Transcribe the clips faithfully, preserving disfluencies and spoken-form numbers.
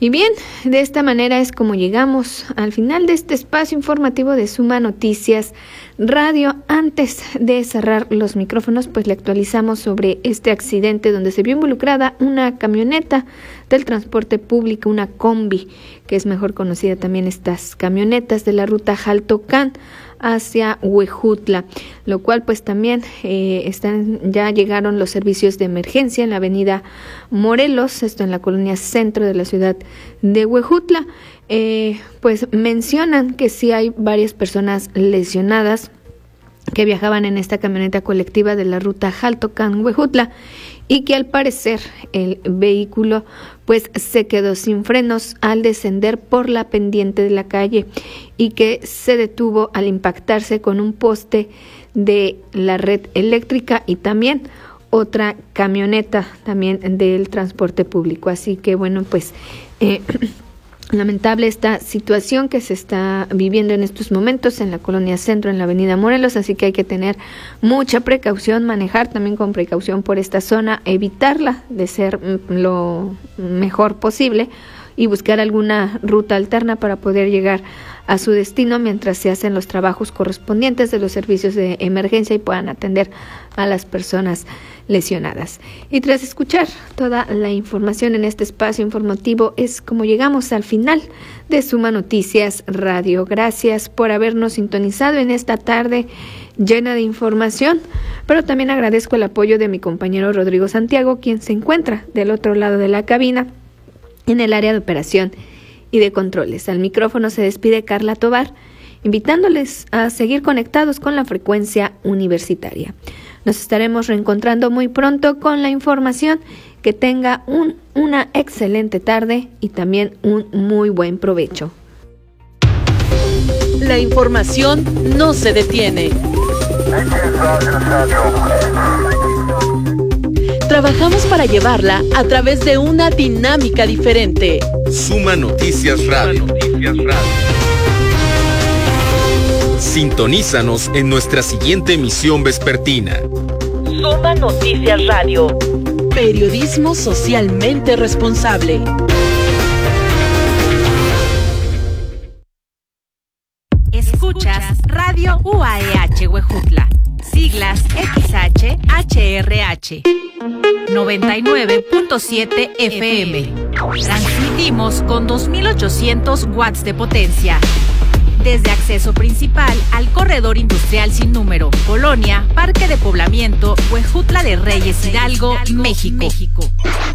Y bien, de esta manera es como llegamos al final de este espacio informativo de Suma Noticias Radio. Antes de cerrar los micrófonos, pues le actualizamos sobre este accidente donde se vio involucrada una camioneta del transporte público, una combi, que es mejor conocida también estas camionetas de la ruta Jaltocán hacia Huejutla, lo cual pues también eh, están ya llegaron los servicios de emergencia en la avenida Morelos, esto en la colonia centro de la ciudad de Huejutla. Eh, pues mencionan que sí hay varias personas lesionadas que viajaban en esta camioneta colectiva de la ruta Jaltocán-Huejutla y que al parecer el vehículo pues se quedó sin frenos al descender por la pendiente de la calle y que se detuvo al impactarse con un poste de la red eléctrica y también otra camioneta también del transporte público. Así que bueno, pues eh, lamentable esta situación que se está viviendo en estos momentos en la colonia centro, en la avenida Morelos, así que hay que tener mucha precaución, manejar también con precaución por esta zona, evitarla de ser lo mejor posible y buscar alguna ruta alterna para poder llegar a su destino mientras se hacen los trabajos correspondientes de los servicios de emergencia y puedan atender a las personas lesionadas. Y tras escuchar toda la información en este espacio informativo, es como llegamos al final de Suma Noticias Radio. Gracias por habernos sintonizado en esta tarde llena de información, pero también agradezco el apoyo de mi compañero Rodrigo Santiago, quien se encuentra del otro lado de la cabina en el área de operación y de controles. Al micrófono se despide Carla Tovar, invitándoles a seguir conectados con la frecuencia universitaria. Nos estaremos reencontrando muy pronto con la información. Que tenga un, una excelente tarde y también un muy buen provecho. La información no se detiene. Trabajamos para llevarla a través de una dinámica diferente. Suma Noticias Radio. Sintonízanos en nuestra siguiente emisión vespertina. Suma Noticias Radio. Periodismo socialmente responsable. Escuchas Radio U A E H Huejutla. Siglas X H H R H. noventa y nueve punto siete F M. Transmitimos con dos mil ochocientos watts de potencia. Desde acceso principal al corredor industrial sin número, Colonia, Parque de Poblamiento, Huejutla de Reyes Hidalgo, México. México.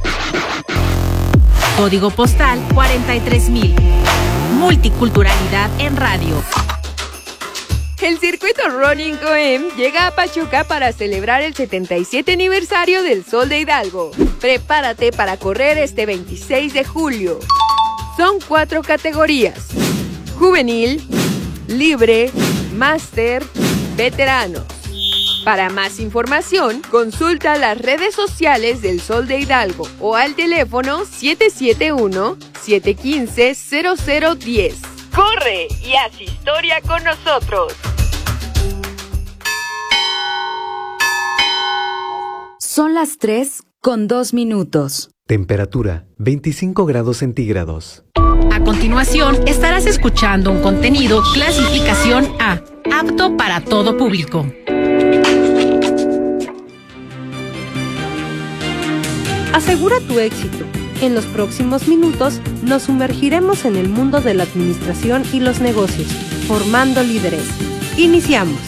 Código postal cuarenta y tres mil. Multiculturalidad en radio. El circuito Running O M llega a Pachuca para celebrar el setenta y siete aniversario del Sol de Hidalgo. Prepárate para correr este veintiséis de julio. Son cuatro categorías: juvenil, libre, máster, veteranos. Para más información, consulta las redes sociales del Sol de Hidalgo o al teléfono siete siete uno, siete uno cinco, cero cero uno cero. ¡Corre y haz historia con nosotros! Son las tres con dos minutos. Temperatura veinticinco grados centígrados. A continuación, estarás escuchando un contenido clasificación A, apto para todo público. Asegura tu éxito. En los próximos minutos nos sumergiremos en el mundo de la administración y los negocios, formando líderes. Iniciamos.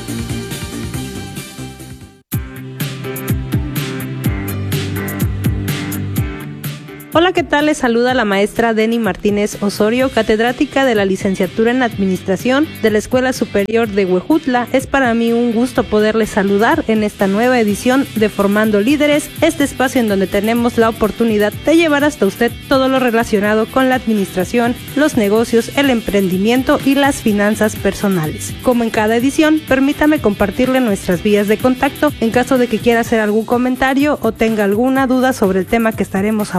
Hola, ¿qué tal? Les saluda la maestra Deni Martínez Osorio, catedrática de la licenciatura en Administración de la Escuela Superior de Huejutla. Es para mí un gusto poderles saludar en esta nueva edición de Formando Líderes, este espacio en donde tenemos la oportunidad de llevar hasta usted todo lo relacionado con la administración, los negocios, el emprendimiento y las finanzas personales. Como en cada edición, permítame compartirle nuestras vías de contacto en caso de que quiera hacer algún comentario o tenga alguna duda sobre el tema que estaremos abordando el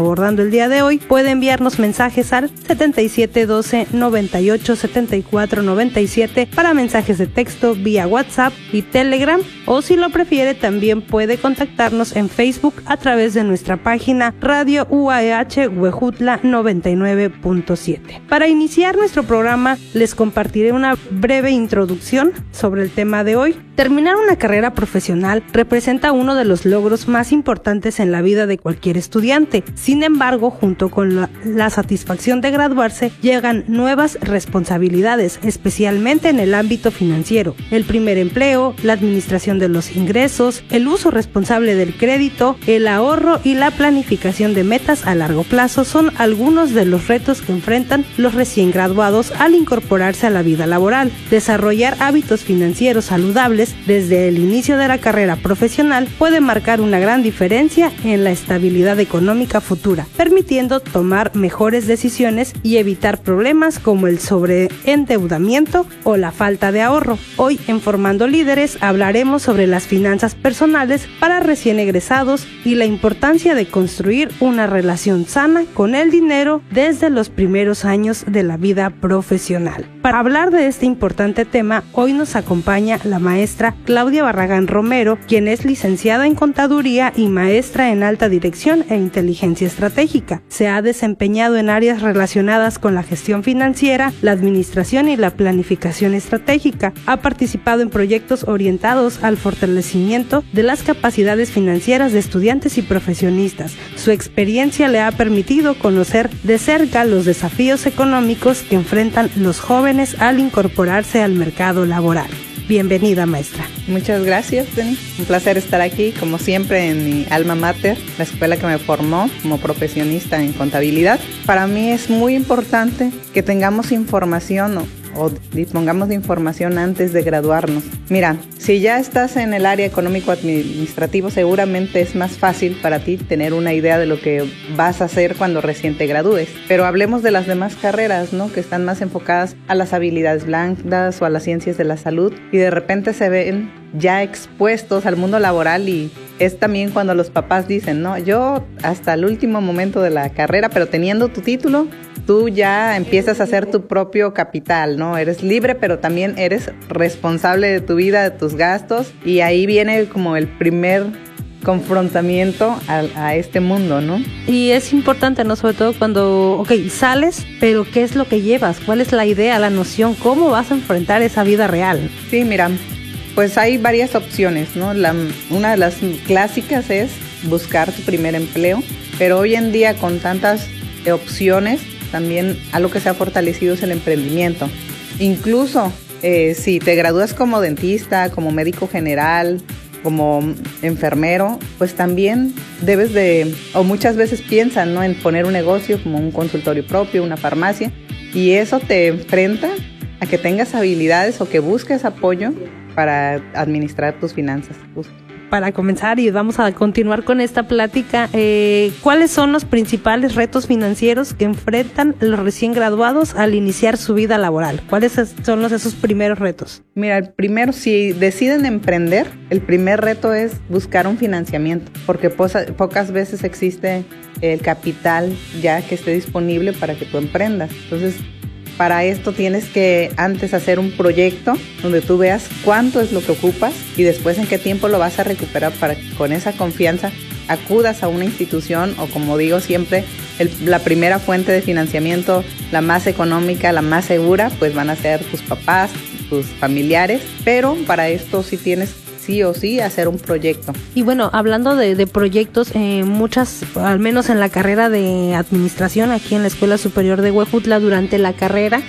el día de hoy, puede enviarnos mensajes al setenta y siete doce noventa y ocho setenta y cuatro noventa y siete para mensajes de texto vía WhatsApp y Telegram, o si lo prefiere también puede contactarnos en Facebook a través de nuestra página Radio U A E H Huejutla noventa y nueve punto siete. Para iniciar nuestro programa les compartiré una breve introducción sobre el tema de hoy. Terminar una carrera profesional representa uno de los logros más importantes en la vida de cualquier estudiante. Sin embargo, junto con la, la satisfacción de graduarse, llegan nuevas responsabilidades, especialmente en el ámbito financiero. El primer empleo, la administración de los ingresos, el uso responsable del crédito, el ahorro y la planificación de metas a largo plazo son algunos de los retos que enfrentan los recién graduados al incorporarse a la vida laboral. Desarrollar hábitos financieros saludables desde el inicio de la carrera profesional puede marcar una gran diferencia en la estabilidad económica futura, permitiendo tomar mejores decisiones y evitar problemas como el sobreendeudamiento o la falta de ahorro. Hoy en Formando Líderes hablaremos sobre las finanzas personales para recién egresados y la importancia de construir una relación sana con el dinero desde los primeros años de la vida profesional. Para hablar de este importante tema, hoy nos acompaña la maestra Claudia Barragán Romero, quien es licenciada en Contaduría y maestra en Alta Dirección e Inteligencia Estratégica. Se ha desempeñado en áreas relacionadas con la gestión financiera, la administración y la planificación estratégica. Ha participado en proyectos orientados al fortalecimiento de las capacidades financieras de estudiantes y profesionistas. Su experiencia le ha permitido conocer de cerca los desafíos económicos que enfrentan los jóvenes al incorporarse al mercado laboral. Bienvenida, maestra. Muchas gracias, Denny. Un placer estar aquí, como siempre, en mi alma mater, la escuela que me formó como profesionista en contabilidad. Para mí es muy importante que tengamos información o, o dispongamos de información antes de graduarnos. Mira, si ya estás en el área económico-administrativo, seguramente es más fácil para ti tener una idea de lo que vas a hacer cuando recién te gradúes. Pero hablemos de las demás carreras, ¿no? Que están más enfocadas a las habilidades blandas o a las ciencias de la salud y de repente se ven ya expuestos al mundo laboral, y es también cuando los papás dicen, no, yo hasta el último momento de la carrera, pero teniendo tu título, tú ya empiezas a hacer tu propio capital, ¿no? Eres libre, pero también eres responsable de tu vida, de tus gastos, y ahí viene como el primer confrontamiento a, a este mundo, ¿no? Y es importante, ¿no? Sobre todo cuando, ok, sales, pero ¿qué es lo que llevas? ¿Cuál es la idea, la noción? ¿Cómo vas a enfrentar esa vida real? Sí, mira, pues hay varias opciones, ¿no? La, una de las clásicas es buscar tu primer empleo, pero hoy en día con tantas opciones, también algo que se ha fortalecido es el emprendimiento. Incluso eh, si te gradúas como dentista, como médico general, como enfermero, pues también debes de, o muchas veces piensan, ¿no?, en poner un negocio como un consultorio propio, una farmacia, y eso te enfrenta a que tengas habilidades o que busques apoyo para administrar tus finanzas. Para comenzar, y vamos a continuar con esta plática, eh, ¿cuáles son los principales retos financieros que enfrentan los recién graduados al iniciar su vida laboral? ¿Cuáles son los, esos primeros retos? Mira, el primero, si deciden emprender, el primer reto es buscar un financiamiento, porque posa, pocas veces existe el capital ya que esté disponible para que tú emprendas. Entonces, para esto tienes que antes hacer un proyecto donde tú veas cuánto es lo que ocupas y después en qué tiempo lo vas a recuperar, para que con esa confianza acudas a una institución, o como digo siempre, el, la primera fuente de financiamiento, la más económica, la más segura, pues van a ser tus papás, tus familiares, pero para esto sí tienes sí o sí hacer un proyecto. Y bueno, hablando de, de proyectos, eh, muchas, al menos en la carrera de administración aquí en la Escuela Superior de Huejutla, durante la carrera,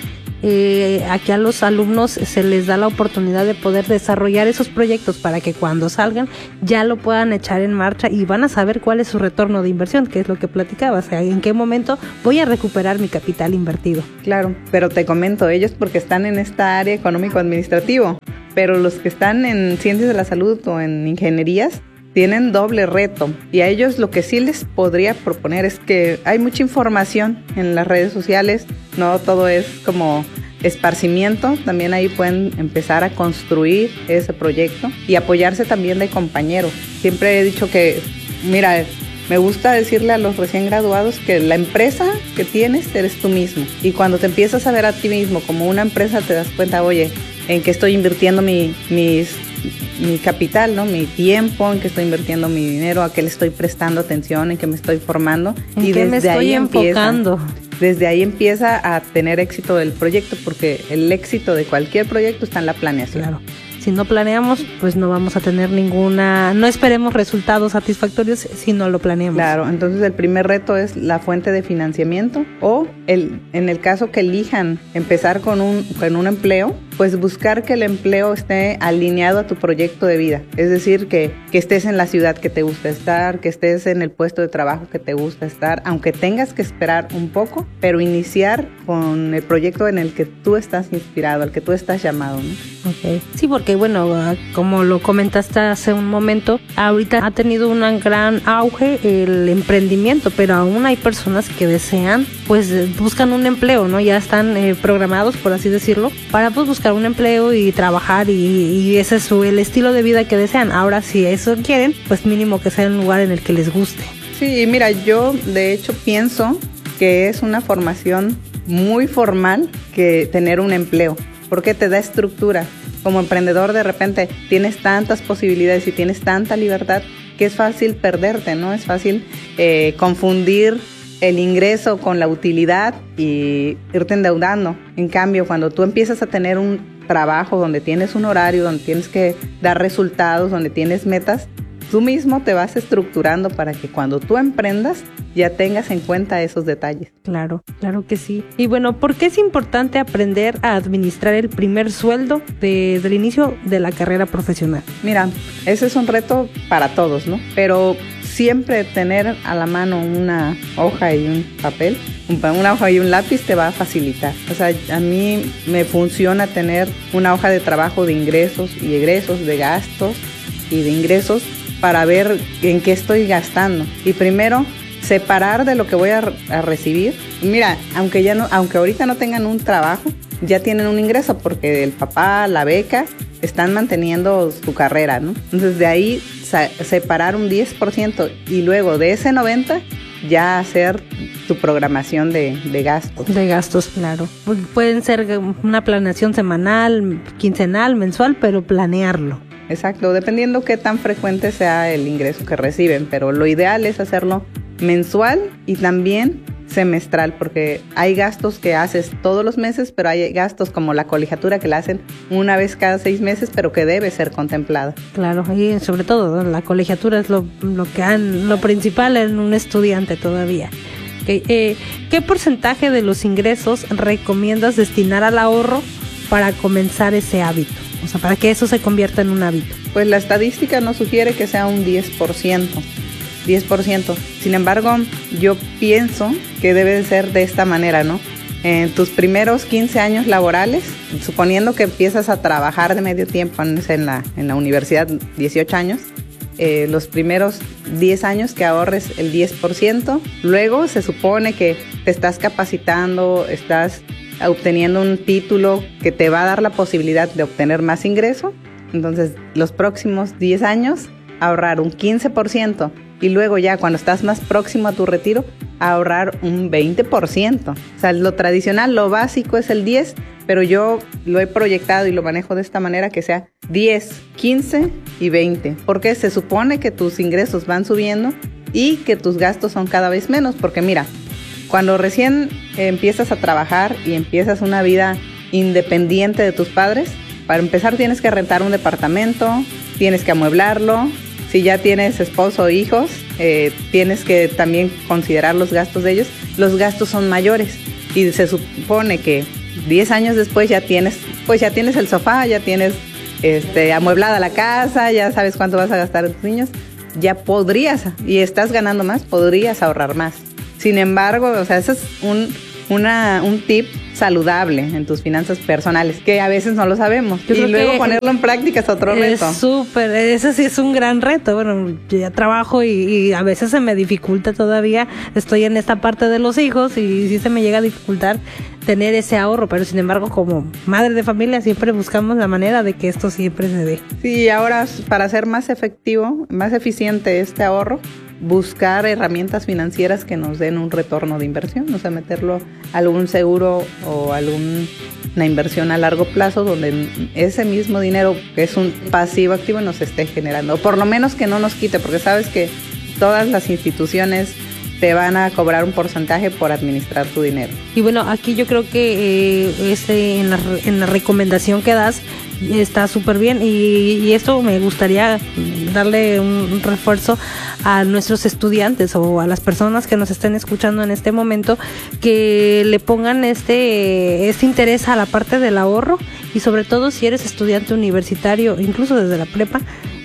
eh, aquí a los alumnos se les da la oportunidad de poder desarrollar esos proyectos para que cuando salgan ya lo puedan echar en marcha y van a saber cuál es su retorno de inversión, que es lo que platicabas, o sea, en qué momento voy a recuperar mi capital invertido. Claro, pero te comento, ellos porque están en esta área económico-administrativo, pero los que están en ciencias de la salud o en ingenierías tienen doble reto, y a ellos lo que sí les podría proponer es que hay mucha información en las redes sociales, no todo es como esparcimiento, también ahí pueden empezar a construir ese proyecto y apoyarse también de compañeros. Siempre he dicho que, mira, me gusta decirle a los recién graduados que la empresa que tienes eres tú mismo. Y cuando te empiezas a ver a ti mismo como una empresa, te das cuenta, oye, en qué estoy invirtiendo mi, mis, mi capital, ¿no? Mi tiempo, en qué estoy invirtiendo mi dinero, a qué le estoy prestando atención, en qué me estoy formando. ¿En y qué desde me estoy ahí enfocando? Empieza, desde ahí empieza a tener éxito el proyecto, porque el éxito de cualquier proyecto está en la planeación. Claro. Si no planeamos, pues no vamos a tener ninguna, no esperemos resultados satisfactorios si no lo planeamos. Claro, entonces el primer reto es la fuente de financiamiento o el, en el caso que elijan empezar con un, con un empleo, pues buscar que el empleo esté alineado a tu proyecto de vida. Es decir, que, que estés en la ciudad que te gusta estar, que estés en el puesto de trabajo que te gusta estar, aunque tengas que esperar un poco, pero iniciar con el proyecto en el que tú estás inspirado, al que tú estás llamado, ¿no? Okay. Sí, porque bueno, como lo comentaste hace un momento, ahorita ha tenido un gran auge el emprendimiento, pero aún hay personas que desean, pues buscan un empleo, ¿no? Ya están eh, programados, por así decirlo, para pues buscar un empleo y trabajar y, y ese es su, el estilo de vida que desean. Ahora, si eso quieren, pues mínimo que sea un lugar en el que les guste. Sí, mira, yo de hecho pienso que es una formación muy formal que tener un empleo, porque te da estructura. Como emprendedor de repente tienes tantas posibilidades y tienes tanta libertad que es fácil perderte, ¿no? Es fácil eh, confundir el ingreso con la utilidad y irte endeudando. En cambio, cuando tú empiezas a tener un trabajo donde tienes un horario, donde tienes que dar resultados, donde tienes metas, tú mismo te vas estructurando para que cuando tú emprendas ya tengas en cuenta esos detalles. Claro, claro que sí. Y bueno, ¿por qué es importante aprender a administrar el primer sueldo desde el inicio de la carrera profesional? Mira, ese es un reto para todos, ¿no? Pero siempre tener a la mano una hoja y un papel, una hoja y un lápiz te va a facilitar. O sea, a mí me funciona tener una hoja de trabajo de ingresos y egresos, de gastos y de ingresos, para ver en qué estoy gastando. Y primero, separar de lo que voy a, a recibir. Mira, aunque ya no, aunque ahorita no tengan un trabajo, ya tienen un ingreso porque el papá, la beca, están manteniendo su carrera, ¿no? Entonces de ahí sa- separar un diez por ciento y luego de ese noventa por ciento ya hacer tu programación de, de gastos. De gastos, claro. Pueden ser una planeación semanal, quincenal, mensual, pero planearlo. Exacto, dependiendo qué tan frecuente sea el ingreso que reciben, pero lo ideal es hacerlo mensual y también semestral, porque hay gastos que haces todos los meses, pero hay gastos como la colegiatura que la hacen una vez cada seis meses, pero que debe ser contemplada. Claro, y sobre todo, ¿no? La colegiatura es lo, lo que han, lo principal en un estudiante todavía. Okay. Eh, ¿Qué porcentaje de los ingresos recomiendas destinar al ahorro para comenzar ese hábito? O sea, para que eso se convierta en un hábito. Pues la estadística nos sugiere que sea un diez por ciento. diez por ciento. Sin embargo, yo pienso que debe de ser de esta manera, ¿no? En tus primeros quince años laborales, suponiendo que empiezas a trabajar de medio tiempo en la, en la universidad, dieciocho años, eh, los primeros diez años que ahorres el diez por ciento, luego se supone que te estás capacitando, estás obteniendo un título que te va a dar la posibilidad de obtener más ingreso. Entonces, los próximos diez años, ahorrar un quince por ciento y luego ya cuando estás más próximo a tu retiro, ahorrar un veinte por ciento. O sea, lo tradicional, lo básico es el diez, pero yo lo he proyectado y lo manejo de esta manera que sea diez, quince y veinte, porque se supone que tus ingresos van subiendo y que tus gastos son cada vez menos, porque mira, cuando recién empiezas a trabajar y empiezas una vida independiente de tus padres, para empezar tienes que rentar un departamento, tienes que amueblarlo. Si ya tienes esposo o hijos, eh, tienes que también considerar los gastos de ellos. Los gastos son mayores y se supone que diez años después ya tienes, pues ya tienes el sofá, ya tienes este, amueblada la casa, ya sabes cuánto vas a gastar en tus niños. Ya podrías, y estás ganando más, podrías ahorrar más. Sin embargo, o sea, ese es un, una, un tip saludable en tus finanzas personales, que a veces no lo sabemos. Yo y luego ponerlo en práctica es otro reto. Es súper, ese sí es un gran reto. Bueno, yo ya trabajo y, y a veces se me dificulta todavía. Estoy en esta parte de los hijos y sí se me llega a dificultar tener ese ahorro, pero sin embargo, como madre de familia siempre buscamos la manera de que esto siempre se dé. Sí, ahora para ser más efectivo, más eficiente este ahorro, buscar herramientas financieras que nos den un retorno de inversión, o sea, meterlo a algún seguro o alguna inversión a largo plazo donde ese mismo dinero, que es un pasivo activo, nos esté generando, o por lo menos que no nos quite, porque sabes que todas las instituciones te van a cobrar un porcentaje por administrar tu dinero. Y bueno, aquí yo creo que eh, este, en, la, en la recomendación que das está súper bien, y, y esto me gustaría darle un refuerzo a nuestros estudiantes o a las personas que nos estén escuchando en este momento, que le pongan este, este interés a la parte del ahorro, y sobre todo si eres estudiante universitario, incluso desde la prepa.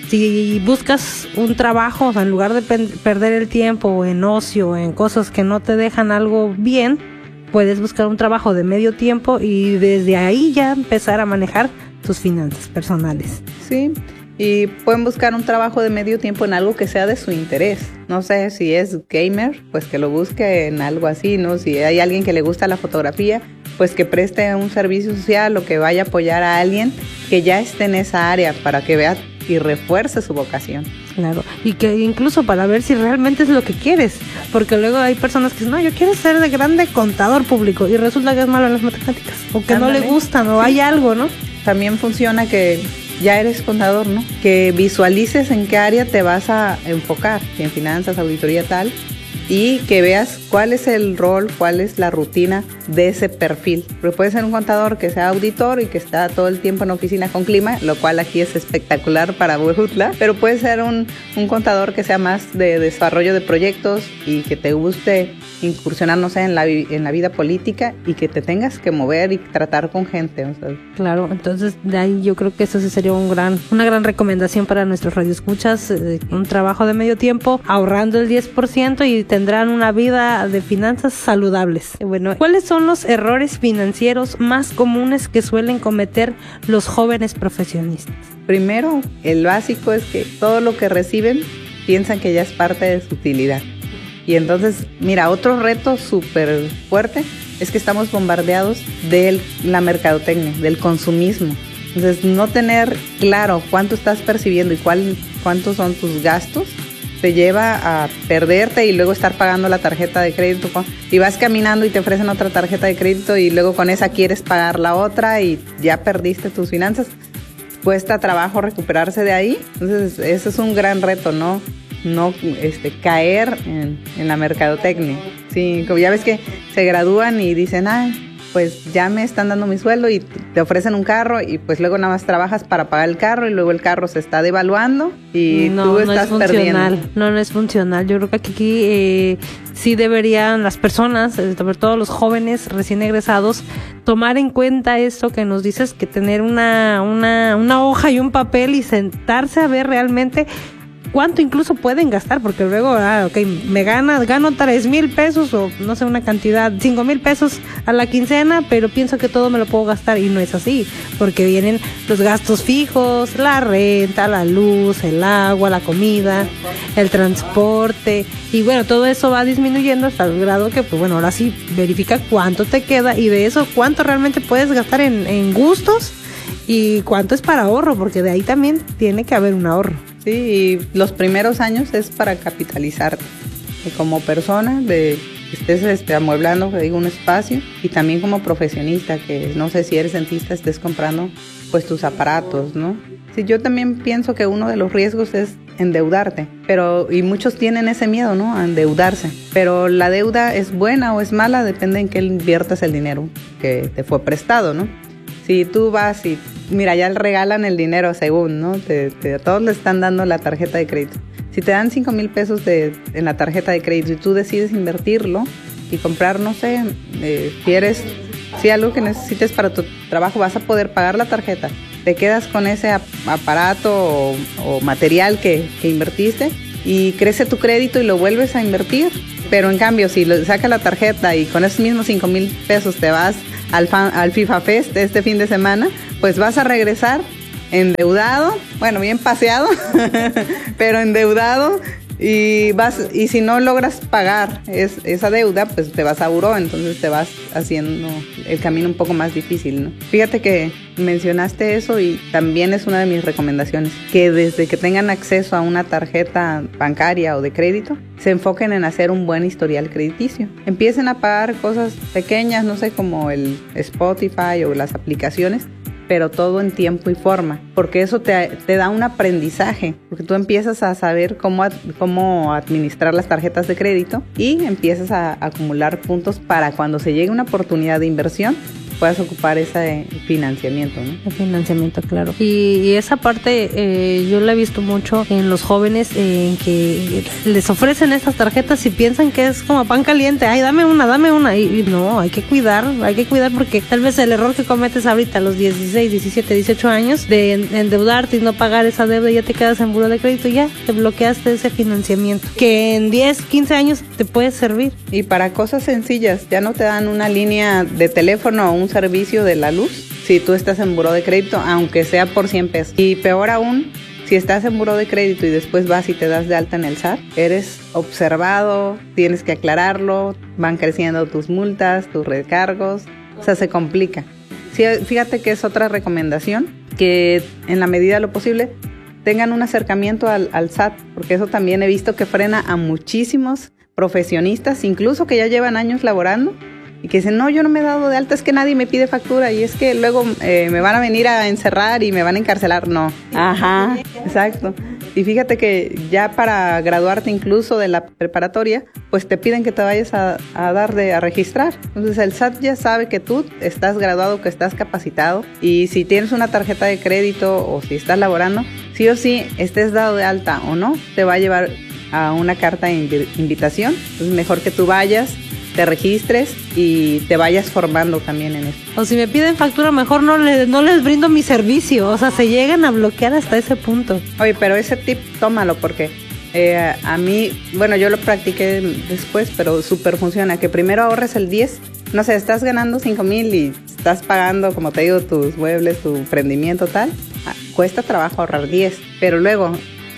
Si buscas un trabajo, o sea, en lugar de pe- perder el tiempo en ocio, en cosas que no te dejan algo bien, puedes buscar un trabajo de medio tiempo y desde ahí ya empezar a manejar tus finanzas personales. Sí, y pueden buscar un trabajo de medio tiempo en algo que sea de su interés. No sé, si es gamer, pues que lo busque en algo así, ¿no? Si hay alguien que le gusta la fotografía, pues que preste un servicio social o que vaya a apoyar a alguien que ya esté en esa área para que vea y refuerce su vocación. Claro, y que incluso para ver si realmente es lo que quieres, porque luego hay personas que dicen, no, yo quiero ser de grande contador público, y resulta que es malo en las matemáticas, o que Ándale. no le gustan, o sí. hay algo, ¿no? También funciona que ya eres contador, ¿no? Que visualices en qué área te vas a enfocar, si en finanzas, auditoría, tal, y que veas cuál es el rol, cuál es la rutina de ese perfil. Porque puede ser un contador que sea auditor y que está todo el tiempo en oficina con clima, lo cual aquí es espectacular para Huejutla, pero puede ser un, un contador que sea más de desarrollo de proyectos y que te guste incursionar, no sé, en la, en la vida política y que te tengas que mover y tratar con gente. O sea. Claro, entonces de ahí yo creo que eso sería un gran, una gran recomendación para nuestros radioescuchas, eh, un trabajo de medio tiempo, ahorrando el diez por ciento y tendrán una vida de finanzas saludables. Bueno, ¿cuáles son los errores financieros más comunes que suelen cometer los jóvenes profesionistas? Primero, el básico es que todo lo que reciben piensan que ya es parte de su utilidad. Y entonces, mira, otro reto súper fuerte es que estamos bombardeados de la mercadotecnia, del consumismo. Entonces, no tener claro cuánto estás percibiendo y cuál, cuántos son tus gastos te lleva a perderte y luego estar pagando la tarjeta de crédito. Y vas caminando y te ofrecen otra tarjeta de crédito y luego con esa quieres pagar la otra y ya perdiste tus finanzas. Cuesta trabajo recuperarse de ahí. Entonces, ese es un gran reto, ¿no? No este, caer en, en la mercadotecnia. Sí, como ya ves que se gradúan y dicen, ay, pues ya me están dando mi sueldo y te ofrecen un carro y pues luego nada más trabajas para pagar el carro y luego el carro se está devaluando y no, tú no estás es funcional, perdiendo. No, no es funcional. Yo creo que aquí eh, sí deberían las personas, sobre todo los jóvenes recién egresados, tomar en cuenta esto que nos dices, que tener una, una, una hoja y un papel y sentarse a ver realmente cuánto incluso pueden gastar, porque luego, ah, ok, me gana, gano tres mil pesos o no sé, una cantidad, cinco mil pesos a la quincena, pero pienso que todo me lo puedo gastar y no es así, porque vienen los gastos fijos, la renta, la luz, el agua, la comida, el transporte, y bueno, todo eso va disminuyendo hasta el grado que, pues bueno, ahora sí, verifica cuánto te queda y de eso cuánto realmente puedes gastar en, en gustos y cuánto es para ahorro, porque de ahí también tiene que haber un ahorro. Sí, y los primeros años es para capitalizarte como persona, de que estés este, amueblando, que digo, un espacio, y también como profesionista, que no sé si eres dentista, estés comprando pues tus aparatos, ¿no? Sí, yo también pienso que uno de los riesgos es endeudarte, pero y muchos tienen ese miedo, ¿no? A endeudarse, pero la deuda es buena o es mala, depende en qué inviertas el dinero que te fue prestado, ¿no? Si tú vas y, mira, ya regalan el dinero según, ¿no? Te, te, a todos le están dando la tarjeta de crédito. Si te dan cinco mil pesos de, en la tarjeta de crédito y tú decides invertirlo y comprar, no sé, eh, si eres, si algo que necesites para tu trabajo, vas a poder pagar la tarjeta. Te quedas con ese ap- aparato o, o material que, que invertiste y crece tu crédito y lo vuelves a invertir. Pero en cambio, si lo, sacas la tarjeta y con esos mismos cinco mil pesos te vas al, fan, al FIFA Fest este fin de semana, pues vas a regresar endeudado, bueno, bien paseado, pero endeudado Y vas y si no logras pagar es, esa deuda, pues te vas a buró, entonces te vas haciendo el camino un poco más difícil, ¿no? Fíjate que mencionaste eso y también es una de mis recomendaciones, que desde que tengan acceso a una tarjeta bancaria o de crédito, se enfoquen en hacer un buen historial crediticio. Empiecen a pagar cosas pequeñas, no sé, como el Spotify o las aplicaciones, pero todo en tiempo y forma, porque eso te, te da un aprendizaje, porque tú empiezas a saber cómo, cómo administrar las tarjetas de crédito y empiezas a, a acumular puntos para cuando se llegue una oportunidad de inversión, puedas ocupar ese financiamiento, ¿no? El financiamiento, claro. Y, y esa parte eh, yo la he visto mucho en los jóvenes, eh, en que les ofrecen estas tarjetas y piensan que es como pan caliente. Ay, dame una, dame una. Y, y no, hay que cuidar, hay que cuidar porque tal vez el error que cometes ahorita a los dieciséis, diecisiete, dieciocho años de endeudarte y no pagar esa deuda, ya te quedas en buró de crédito, ya te bloqueaste ese financiamiento que en diez, quince años te puede servir. Y para cosas sencillas, ya no te dan una línea de teléfono o un servicio de la luz si tú estás en buró de crédito, aunque sea por cien pesos. Y peor aún, si estás en buró de crédito y después vas y te das de alta en el S A T, eres observado, tienes que aclararlo, van creciendo tus multas, tus recargos, o sea, se complica. Sí, fíjate que es otra recomendación, que en la medida de lo posible tengan un acercamiento al, al S A T, porque eso también he visto que frena a muchísimos profesionistas, incluso que ya llevan años laborando, y que dicen, no, yo no me he dado de alta, es que nadie me pide factura, y es que luego eh, me van a venir a encerrar y me van a encarcelar. No. Ajá, exacto. Y fíjate que ya para graduarte incluso de la preparatoria, pues te piden que te vayas a, a dar de, a registrar. Entonces el S A T ya sabe que tú estás graduado, que estás capacitado, y si tienes una tarjeta de crédito o si estás laborando, sí o sí, estés dado de alta o no, te va a llevar a una carta de invitación. Entonces mejor que tú vayas, te registres y te vayas formando también en esto. O si me piden factura, mejor no les, no les brindo mi servicio. O sea, se llegan a bloquear hasta ese punto. Oye, pero ese tip tómalo porque eh, a mí, bueno, yo lo practiqué después, pero súper funciona. Que primero ahorres el diez. No sé, estás ganando cinco mil y estás pagando, como te digo, tus muebles, tu emprendimiento, tal. Cuesta trabajo ahorrar diez. Pero luego,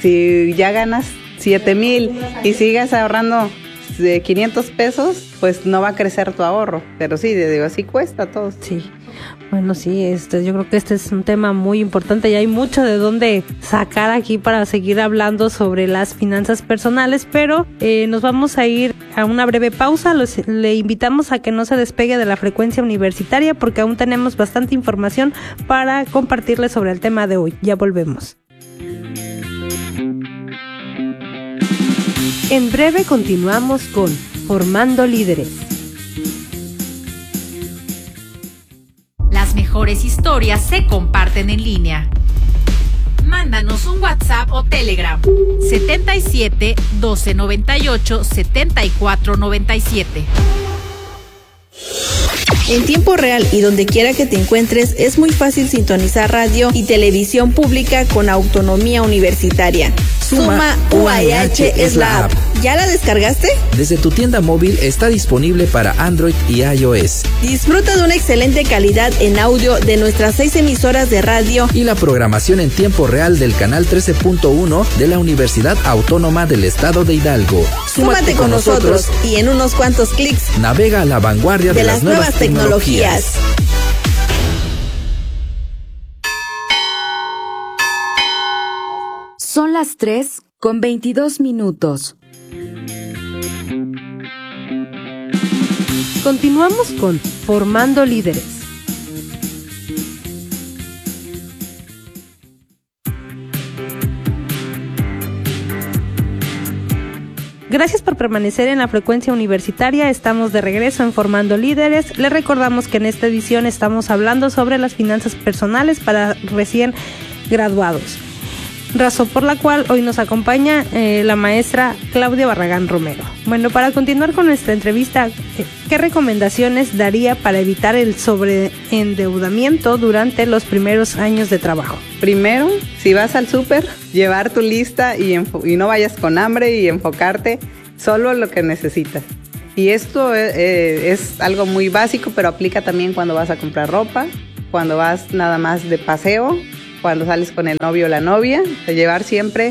si ya ganas siete mil y sigues ahorrando de quinientos pesos, pues no va a crecer tu ahorro, pero sí, digo, así cuesta todo. Sí, bueno, sí, este, yo creo que este es un tema muy importante y hay mucho de dónde sacar aquí para seguir hablando sobre las finanzas personales, pero eh, nos vamos a ir a una breve pausa. Los, le invitamos a que no se despegue de la frecuencia universitaria porque aún tenemos bastante información para compartirles sobre el tema de hoy. Ya volvemos. En breve continuamos con Formando Líderes. Las mejores historias se comparten en línea. Mándanos un WhatsApp o Telegram setenta y siete, doce noventa y ocho, setenta y cuatro noventa y siete. En tiempo real y donde quiera que te encuentres, es muy fácil sintonizar radio y televisión pública con autonomía universitaria. Suma U A E H es la app. ¿Ya la descargaste? Desde tu tienda móvil está disponible para Android y iOS. Disfruta de una excelente calidad en audio de nuestras seis emisoras de radio y la programación en tiempo real del canal trece punto uno de la Universidad Autónoma del Estado de Hidalgo. Súmate, Súmate con nosotros y en unos cuantos clics navega a la vanguardia de, de las, las nuevas tecnologías. tecnologías. Son las tres con veintidós minutos. Continuamos con Formando Líderes. Gracias por permanecer en la frecuencia universitaria. Estamos de regreso en Formando Líderes. Les recordamos que en esta edición estamos hablando sobre las finanzas personales para recién graduados, razón por la cual hoy nos acompaña eh, la maestra Claudia Barragán Romero. Bueno, para continuar con nuestra entrevista, ¿qué recomendaciones daría para evitar el sobreendeudamiento durante los primeros años de trabajo? Primero, si vas al súper, llevar tu lista y, enfo- y no vayas con hambre y enfocarte solo en lo que necesitas. Y esto eh, es algo muy básico, pero aplica también cuando vas a comprar ropa, cuando vas nada más de paseo, cuando sales con el novio o la novia, de llevar siempre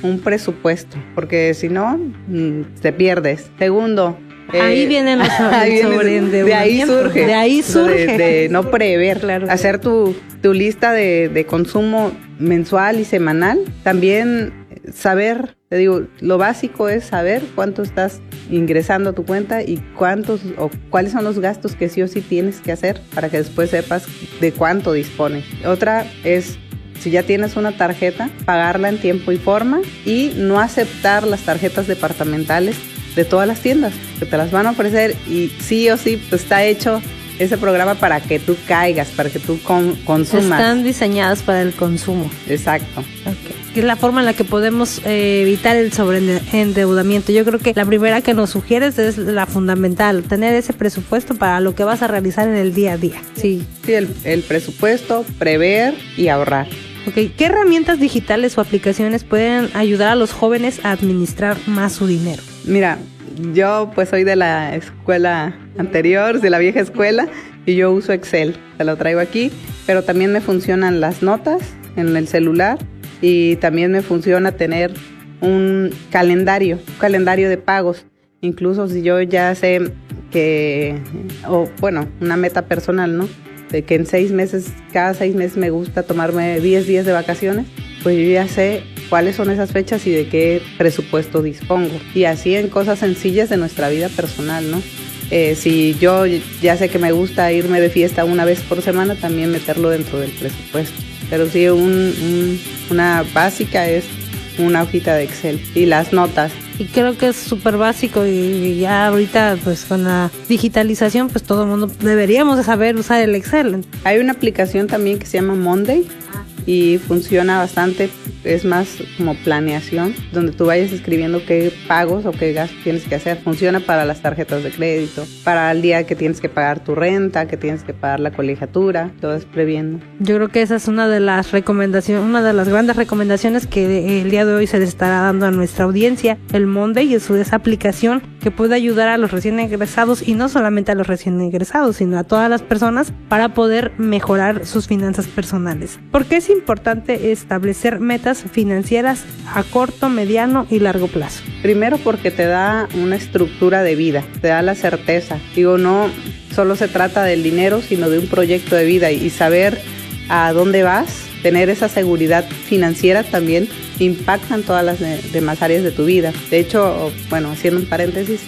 un presupuesto, porque si no, te pierdes. Segundo, ahí eh, vienen los ahí sobreendeudamientos. De ahí surge. De ahí surge. De, de no prever. Claro. Hacer tu, tu lista de, de consumo mensual y semanal. También saber, te digo, lo básico es saber cuánto estás ingresando a tu cuenta y cuántos o cuáles son los gastos que sí o sí tienes que hacer para que después sepas de cuánto dispones. Otra es, si ya tienes una tarjeta, pagarla en tiempo y forma y no aceptar las tarjetas departamentales de todas las tiendas que te las van a ofrecer y sí o sí pues está hecho ese programa para que tú caigas, para que tú con, consumas. Están diseñadas para el consumo. Exacto. Okay. Es la forma en la que podemos eh, evitar el sobreendeudamiento. Yo creo que la primera que nos sugieres es la fundamental, tener ese presupuesto para lo que vas a realizar en el día a día. Sí, sí el, el presupuesto, prever y ahorrar. Okay. ¿Qué herramientas digitales o aplicaciones pueden ayudar a los jóvenes a administrar más su dinero? Mira, yo pues soy de la escuela anterior, de la vieja escuela, y yo uso Excel, te lo traigo aquí, pero también me funcionan las notas en el celular y también me funciona tener un calendario, un calendario de pagos, incluso si yo ya sé que, o bueno, una meta personal, ¿no? De que en seis meses, cada seis meses me gusta tomarme diez días de vacaciones, pues yo ya sé cuáles son esas fechas y de qué presupuesto dispongo. Y así en cosas sencillas de nuestra vida personal, ¿no? Eh, si yo ya sé que me gusta irme de fiesta una vez por semana, también meterlo dentro del presupuesto. Pero sí, un, un, una básica es una hojita de Excel y las notas. Y creo que es súper básico y ya ahorita pues con la digitalización pues todo el mundo deberíamos de saber usar el Excel. Hay una aplicación también que se llama Monday y funciona bastante, es más como planeación, donde tú vayas escribiendo qué pagos o qué gastos tienes que hacer. Funciona para las tarjetas de crédito, para el día que tienes que pagar tu renta, que tienes que pagar la colegiatura, todo es previendo. Yo creo que esa es una de las recomendaciones, una de las grandes recomendaciones que el día de hoy se les estará dando a nuestra audiencia. El Monday es esa aplicación que puede ayudar a los recién egresados y no solamente a los recién egresados, sino a todas las personas para poder mejorar sus finanzas personales. ¿Por qué es importante establecer metas financieras a corto, mediano y largo plazo? Primero porque te da una estructura de vida, te da la certeza. Digo, no solo se trata del dinero, sino de un proyecto de vida y saber a dónde vas, tener esa seguridad financiera también impacta en todas las de, demás áreas de tu vida. De hecho, bueno, haciendo un paréntesis,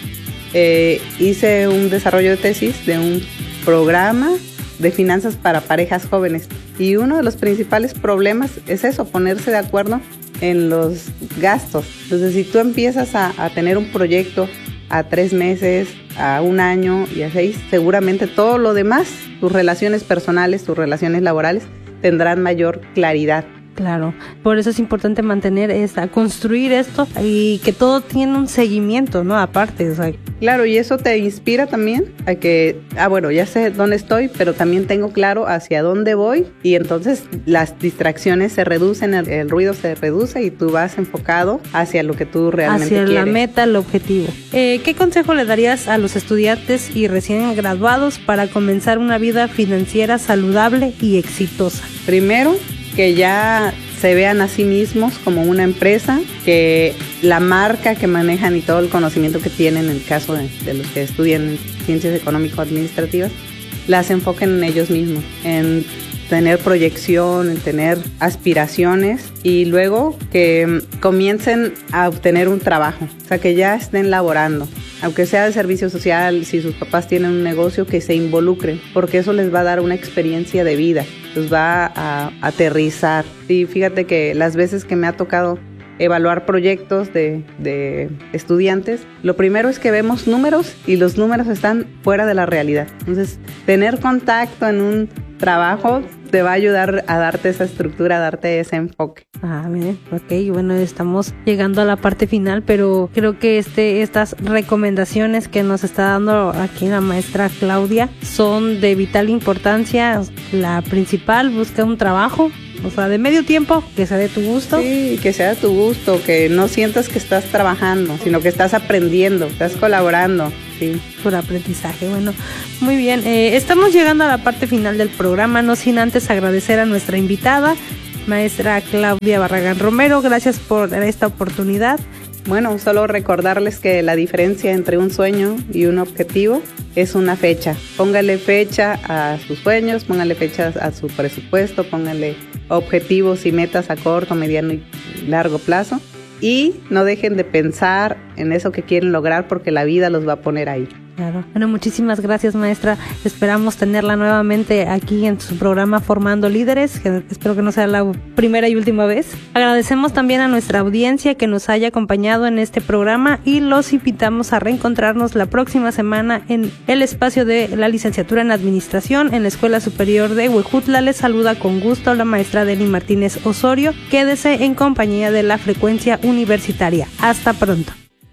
eh, hice un desarrollo de tesis de un programa de finanzas para parejas jóvenes y uno de los principales problemas es eso, ponerse de acuerdo en los gastos. Entonces, si tú empiezas a, a tener un proyecto a tres meses, a un año y a seis, seguramente todo lo demás, tus relaciones personales, tus relaciones laborales, tendrán mayor claridad. Claro, por eso es importante mantener esta, construir esto y que todo tiene un seguimiento, ¿no? Aparte, o sea. Claro, y eso te inspira también a que, ah, bueno, ya sé dónde estoy, pero también tengo claro hacia dónde voy y entonces las distracciones se reducen, el, el ruido se reduce y tú vas enfocado hacia lo que tú realmente hacia quieres. Hacia la meta, el objetivo. Eh, ¿Qué consejo le darías a los estudiantes y recién graduados para comenzar una vida financiera saludable y exitosa? Primero, que ya se vean a sí mismos como una empresa, que la marca que manejan y todo el conocimiento que tienen en el caso de, de los que estudian ciencias económico-administrativas, las enfoquen en ellos mismos, en tener proyección, en tener aspiraciones y luego que comiencen a obtener un trabajo, o sea, que ya estén laborando. Aunque sea de servicio social, si sus papás tienen un negocio, que se involucren, porque eso les va a dar una experiencia de vida, los va a aterrizar. Y fíjate que las veces que me ha tocado evaluar proyectos de, de estudiantes, lo primero es que vemos números y los números están fuera de la realidad. Entonces, tener contacto en un trabajo te va a ayudar a darte esa estructura, a darte ese enfoque. Ah, bien, ok, bueno, estamos llegando a la parte final, pero creo que este, estas recomendaciones que nos está dando aquí la maestra Claudia son de vital importancia. La principal, busca un trabajo, o sea, de medio tiempo, que sea de tu gusto. Sí, que sea de tu gusto, que no sientas que estás trabajando, sino que estás aprendiendo, estás colaborando. Sí. Por aprendizaje. Bueno, muy bien. Eh, estamos llegando a la parte final del programa, no sin antes agradecer a nuestra invitada Maestra Claudia Barragán Romero, gracias por esta oportunidad. Bueno, solo recordarles que la diferencia entre un sueño y un objetivo es una fecha. Póngale fecha a sus sueños, póngale fecha a su presupuesto, póngale objetivos y metas a corto, mediano y largo plazo. Y no dejen de pensar en eso que quieren lograr porque la vida los va a poner ahí. Claro. Bueno, muchísimas gracias, maestra. Esperamos tenerla nuevamente aquí en su programa Formando Líderes, que espero que no sea la primera y última vez. Agradecemos también a nuestra audiencia que nos haya acompañado en este programa y los invitamos a reencontrarnos la próxima semana en el espacio de la licenciatura en Administración en la Escuela Superior de Huejutla. Les saluda con gusto la maestra Deni Martínez Osorio. Quédese en compañía de la frecuencia universitaria. Hasta pronto.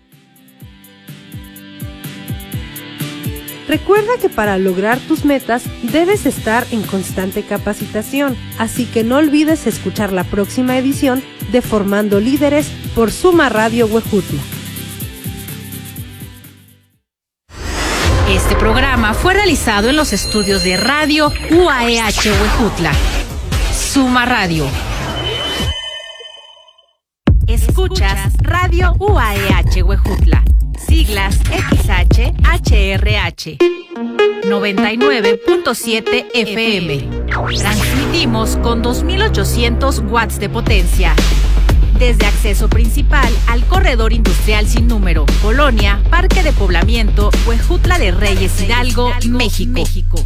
Recuerda que para lograr tus metas debes estar en constante capacitación, así que no olvides escuchar la próxima edición de Formando Líderes por Suma Radio Huejutla. Este programa fue realizado en los estudios de Radio U A E H Huejutla. Suma Radio. Escuchas Radio U A E H Huejutla. Siglas X H H R H noventa y nueve punto siete F M. Transmitimos con dos mil ochocientos watts de potencia. Desde acceso principal al corredor industrial sin número, Colonia, Parque de Poblamiento, Huejutla de Reyes Hidalgo, México.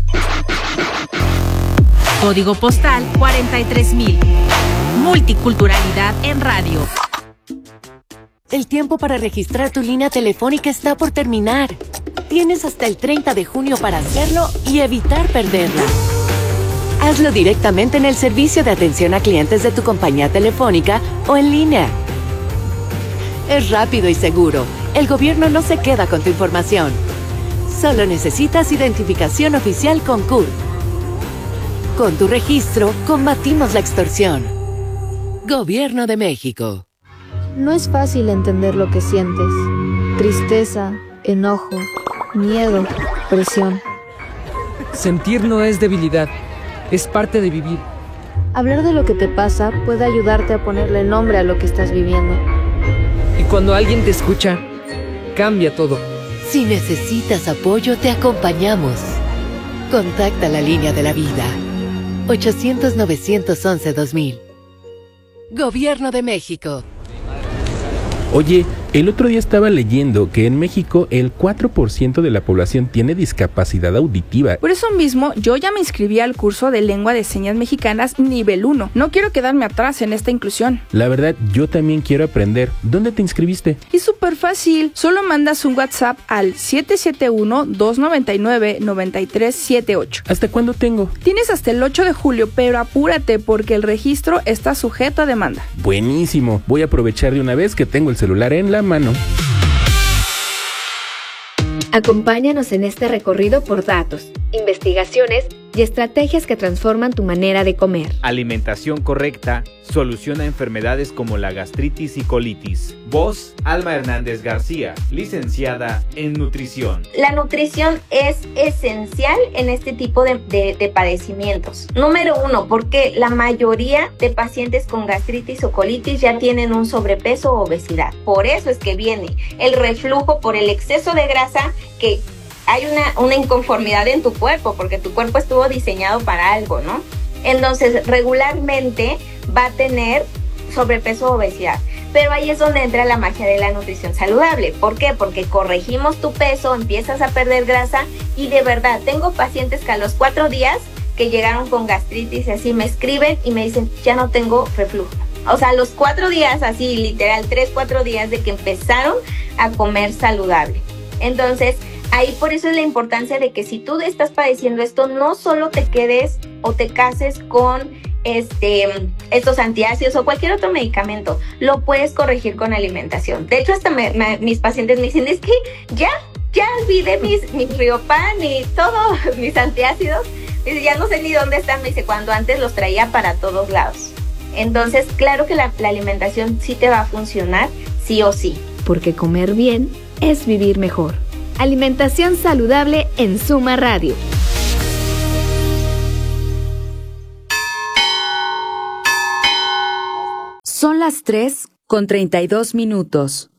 Código postal cuarenta y tres mil. Multiculturalidad en radio. El tiempo para registrar tu línea telefónica está por terminar. Tienes hasta el treinta de junio para hacerlo y evitar perderla. Hazlo directamente en el servicio de atención a clientes de tu compañía telefónica o en línea. Es rápido y seguro. El gobierno no se queda con tu información. Solo necesitas identificación oficial con C U R. Con tu registro, combatimos la extorsión. Gobierno de México. No es fácil entender lo que sientes. Tristeza, enojo, miedo, presión. Sentir no es debilidad, es parte de vivir. Hablar de lo que te pasa puede ayudarte a ponerle nombre a lo que estás viviendo. Y cuando alguien te escucha, cambia todo. Si necesitas apoyo, te acompañamos. Contacta la línea de la vida. ochocientos, novecientos once, dos mil. Gobierno de México. Oye, el otro día estaba leyendo que en México el cuatro por ciento de la población tiene discapacidad auditiva. Por eso mismo, yo ya me inscribí al curso de Lengua de Señas Mexicanas nivel uno. No quiero quedarme atrás en esta inclusión. La verdad, yo también quiero aprender. ¿Dónde te inscribiste? Es súper fácil. Solo mandas un WhatsApp al siete siete uno, dos nueve nueve, nueve tres siete ocho. ¿Hasta cuándo tengo? Tienes hasta el ocho de julio, pero apúrate porque el registro está sujeto a demanda. Buenísimo. Voy a aprovechar de una vez que tengo el celular en la mano. Acompáñanos en este recorrido por datos, investigaciones y estrategias que transforman tu manera de comer. Alimentación correcta soluciona enfermedades como la gastritis y colitis. Voz, Alma Hernández García, licenciada en nutrición. La nutrición es esencial en este tipo de, de, de padecimientos. Número uno, porque la mayoría de pacientes con gastritis o colitis ya tienen un sobrepeso o obesidad. Por eso es que viene el reflujo por el exceso de grasa, que hay una, una inconformidad en tu cuerpo, porque tu cuerpo estuvo diseñado para algo, ¿no? Entonces, regularmente va a tener sobrepeso o obesidad. Pero ahí es donde entra la magia de la nutrición saludable. ¿Por qué? Porque corregimos tu peso, empiezas a perder grasa y de verdad, tengo pacientes que a los cuatro días que llegaron con gastritis y así me escriben y me dicen, ya no tengo reflujo. O sea, a los cuatro días, así literal, tres, cuatro días de que empezaron a comer saludable. Entonces, ahí por eso es la importancia de que si tú estás padeciendo esto, no solo te quedes o te cases con este, estos antiácidos o cualquier otro medicamento, lo puedes corregir con alimentación. De hecho, hasta me, me, mis pacientes me dicen, es que ya, ya olvidé mis, mi Riopan y todos mis antiácidos. Dice, ya no sé ni dónde están. Me dice, cuando antes los traía para todos lados. Entonces, claro que la, la alimentación sí te va a funcionar, sí o sí. Porque comer bien es vivir mejor. Alimentación saludable en Suma Radio. Son las tres con treinta y dos minutos.